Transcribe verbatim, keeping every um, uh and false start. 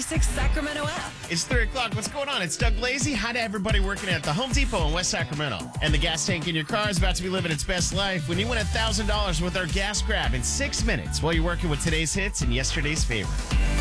ninety-six Sacramento app. It's three o'clock. What's going on? It's Doug Lazy. Hi to everybody working at the Home Depot in West Sacramento. And the gas tank in your car is about to be living its best life when you win one thousand dollars with our gas grab in six minutes while you're working with today's hits and yesterday's favorite.